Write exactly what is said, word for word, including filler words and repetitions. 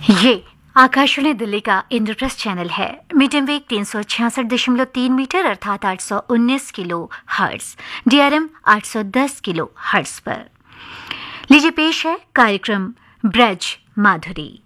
ये आकाशवाणी दिल्ली का इंद्रप्रस्थ चैनल है। मीडियम वेग तीन सौ छियासठ दशमलव तीन मीटर अर्थात आठ सौ उन्नीस किलो हर्ट्ज, डीआरएम आठ सौ दस किलो हर्ट्ज पर। लीजिए पेश है कार्यक्रम ब्रज माधुरी।